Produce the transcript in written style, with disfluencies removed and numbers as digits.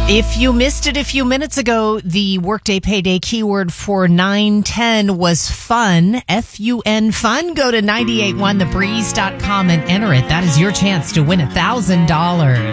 If you missed it a few minutes ago, the Workday Payday keyword for 9/10 was fun, F-U-N, fun. Go to 981thebreeze.com and enter it. That is your chance to win $1,000.